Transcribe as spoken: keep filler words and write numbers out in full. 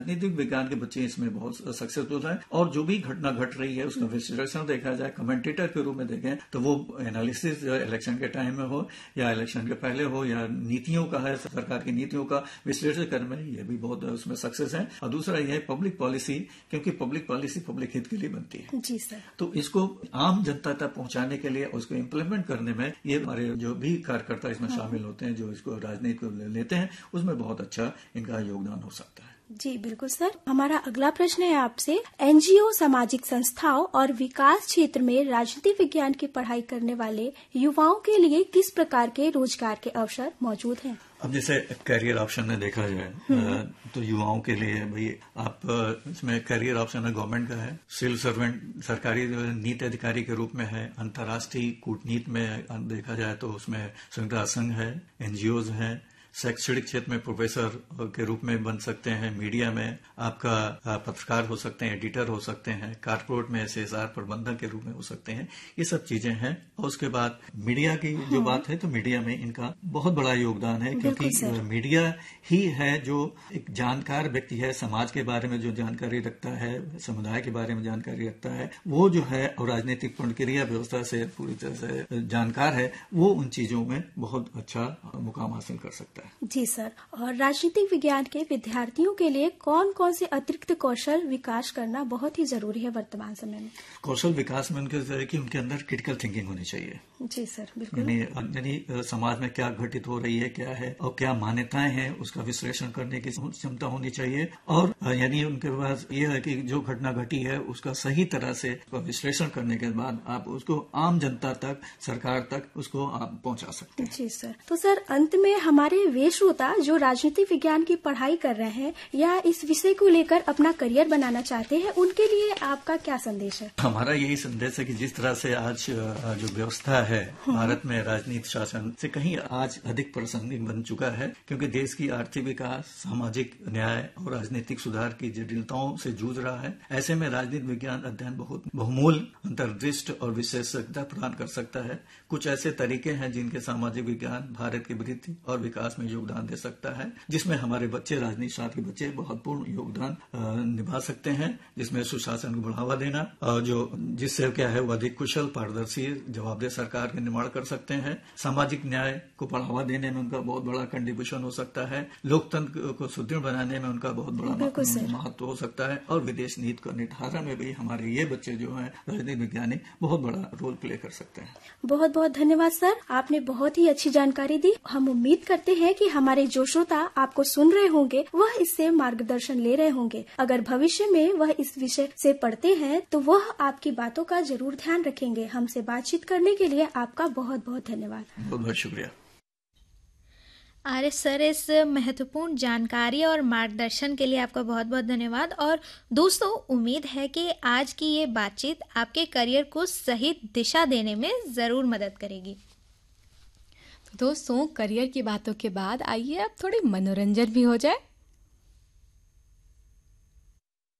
राजनीतिक विज्ञान के बच्चे इसमें बहुत सक्सेसफुल हैं और जो भी घटना घट रही है उसका विश्लेषण देखा जाए, कमेंटेटर के रूप में देखें तो वो एनालिसिस इलेक्शन के टाइम में हो या इलेक्शन के पहले हो या नीतियों का है, सरकार की नीतियों का विश्लेषण करने में ये भी बहुत उसमें सक्सेस है। और दूसरा यह है पब्लिक पॉलिसी, क्योंकि पब्लिक पॉलिसी पब्लिक हित के लिए बनती है। जी सर। तो इसको आम जनता तक पहुंचाने के लिए, उसको इम्प्लीमेंट करने में ये हमारे जो भी कार्यकर्ता इसमें हाँ। शामिल होते हैं, जो इसको राजनीति को लेते हैं, उसमें बहुत अच्छा इनका योगदान हो सकता है। जी बिल्कुल सर। हमारा अगला प्रश्न है आपसे, एनजीओ, सामाजिक संस्थाओं और विकास क्षेत्र में राजनीति विज्ञान की पढ़ाई करने वाले युवाओं के लिए किस प्रकार के रोजगार के अवसर मौजूद हैं? अब जैसे करियर ऑप्शन में देखा जाए तो युवाओं के लिए भाई आप इसमें करियर ऑप्शन है गवर्नमेंट का है, सिविल सर्वेंट सरकारी नीति अधिकारी के रूप में है, अंतर्राष्ट्रीय कूटनीति में देखा जाए तो उसमें संयुक्त राष्ट्र संघ है, एनजीओज हैं, शैक्षणिक क्षेत्र में प्रोफेसर के रूप में बन सकते हैं, मीडिया में आपका पत्रकार हो सकते हैं, एडिटर हो सकते हैं, कारपोरेट में एसएसआर प्रबंधक के रूप में हो सकते हैं। ये सब चीजें हैं। और उसके बाद मीडिया की जो हाँ। बात है तो मीडिया में इनका बहुत बड़ा योगदान है, क्योंकि मीडिया ही है जो एक जानकार व्यक्ति है, समाज के बारे में जो जानकारी रखता है, समुदाय के बारे में जानकारी रखता है, वो जो है और राजनीतिक प्रक्रिया व्यवस्था से पूरी तरह से जानकार है, वो उन चीजों में बहुत अच्छा मुकाम हासिल कर सकता है। जी सर। और राजनीतिक विज्ञान के विद्यार्थियों के लिए कौन कौन से अतिरिक्त कौशल विकास करना बहुत ही जरूरी है वर्तमान समय में? कौशल विकास में उनके कि उनके अंदर क्रिटिकल थिंकिंग होनी चाहिए। जी सर बिल्कुल। यानी समाज में क्या घटित हो रही है, क्या है और क्या मान्यताएं हैं, उसका विश्लेषण करने की क्षमता होनी चाहिए। और यानी उनके पास ये है कि जो घटना घटी है उसका सही तरह से विश्लेषण करने के बाद आप उसको आम जनता तक, सरकार तक उसको आप पहुंचा सकते हैं। जी सर। तो सर अंत में हमारे वे श्रोता जो राजनीति विज्ञान की पढ़ाई कर रहे हैं या इस विषय को लेकर अपना करियर बनाना चाहते हैं, उनके लिए आपका क्या संदेश है? हमारा यही संदेश है कि जिस तरह से आज जो व्यवस्था है भारत में राजनीति शासन से कहीं आज अधिक प्रासंगिक बन चुका है, क्योंकि देश की आर्थिक विकास, सामाजिक न्याय और राजनीतिक सुधार की जटिलताओं से जूझ रहा है। ऐसे में राजनीति विज्ञान अध्ययन बहुत बहुमूल्य, अंतर्दृष्टि और विशेषज्ञता प्रदान कर सकता है। कुछ ऐसे तरीके हैं जिनके सामाजिक विज्ञान भारत की वृद्धि और विकास में योगदान दे सकता है, जिसमें हमारे बच्चे, राजनीति शास्त्र के बच्चे बहुत पूर्ण योगदान निभा सकते हैं, जिसमें सुशासन को बढ़ावा देना और जो जिससे क्या है वो अधिक कुशल, पारदर्शी, जवाबदेह सरकार के निर्माण कर सकते हैं। सामाजिक न्याय को बढ़ावा देने में उनका बहुत बड़ा कंट्रीब्यूशन हो सकता है। लोकतंत्र को सुदृढ़ बनाने में उनका बहुत बड़ा महत्व हो सकता है। और विदेश नीति का निर्धारण में भी हमारे ये बच्चे जो हैं राजनीति वैज्ञानिक बहुत बड़ा रोल प्ले कर सकते हैं। बहुत बहुत धन्यवाद सर, आपने बहुत ही अच्छी जानकारी दी। हम उम्मीद करते हैं कि हमारे जो श्रोता आपको सुन रहे होंगे वह इससे मार्गदर्शन ले रहे होंगे। अगर भविष्य में वह इस विषय से पढ़ते हैं तो वह आपकी बातों का जरूर ध्यान रखेंगे। हमसे बातचीत करने के लिए आपका बहुत बहुत धन्यवाद। बहुत बहुत शुक्रिया। आर एस सर, इस महत्वपूर्ण जानकारी और मार्गदर्शन के लिए आपका बहुत बहुत धन्यवाद। और दोस्तों, उम्मीद है कि आज की ये बातचीत आपके करियर को सही दिशा देने में ज़रूर मदद करेगी। दोस्तों, करियर की बातों के बाद आइए अब थोड़ी मनोरंजन भी हो जाए।